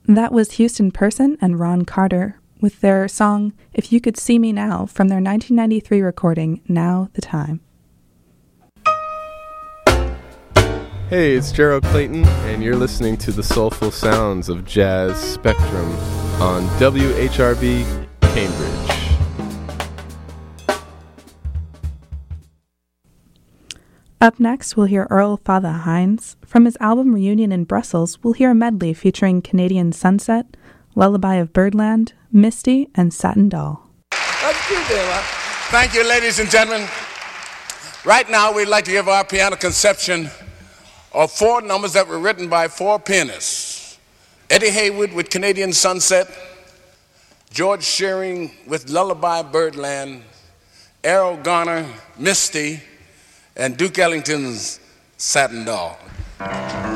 That was Houston Person and Ron Carter with their song If You Could See Me Now from their 1993 recording, Now the Time. Hey, it's Gerald Clayton, and you're listening to the soulful sounds of Jazz Spectrum on WHRV Cambridge. Up next, we'll hear Earl Father Hines. From his album Reunion in Brussels, we'll hear a medley featuring Canadian Sunset, Lullaby of Birdland, Misty, and Satin Doll. Thank you, ladies and gentlemen. Right now, we'd like to give our piano conception of 4 numbers that were written by 4 pianists. Eddie Haywood with Canadian Sunset, George Shearing with Lullaby Birdland, Errol Garner, Misty, and Duke Ellington's Satin Doll.